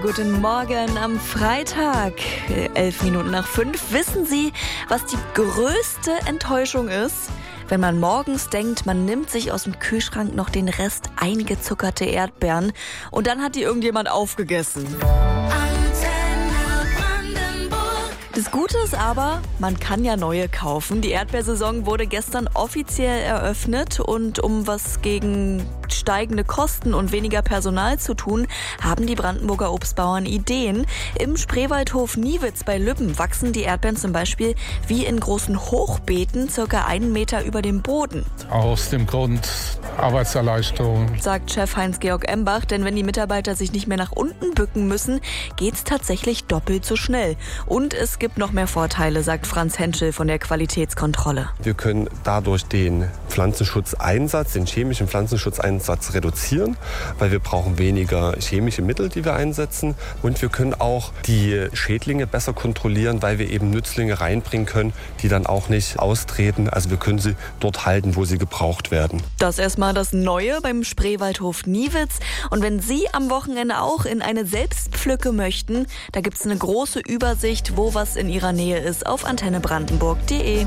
guten Morgen am Freitag, 5:11. Wissen Sie, was die größte Enttäuschung ist? Wenn man morgens denkt, man nimmt sich aus dem Kühlschrank noch den Rest eingezuckerte Erdbeeren und dann hat die irgendjemand aufgegessen. Das Gute ist aber, man kann ja neue kaufen. Die Erdbeersaison wurde gestern offiziell eröffnet und um was gegen steigende Kosten und weniger Personal zu tun, haben die Brandenburger Obstbauern Ideen. Im Spreewaldhof Niewitz bei Lübben wachsen die Erdbeeren zum Beispiel wie in großen Hochbeeten, circa 1 Meter über dem Boden. Aus dem Grund Arbeitserleichterung, sagt Chef Heinz-Georg Embach, denn wenn die Mitarbeiter sich nicht mehr nach unten bücken müssen, geht's tatsächlich doppelt so schnell. Und es gibt noch mehr Vorteile, sagt Franz Henschel von der Qualitätskontrolle. Wir können dadurch den Pflanzenschutzeinsatz, den chemischen Pflanzenschutzeinsatz reduzieren, weil wir brauchen weniger chemische Mittel, die wir einsetzen. Und wir können auch die Schädlinge besser kontrollieren, weil wir eben Nützlinge reinbringen können, die dann auch nicht austreten. Also wir können sie dort halten, wo sie gebraucht werden. Das erstmal das Neue beim Spreewaldhof Niewitz. Und wenn Sie am Wochenende auch in eine Selbstpflücke möchten, da gibt's eine große Übersicht, wo was in Ihrer Nähe ist, auf antennebrandenburg.de.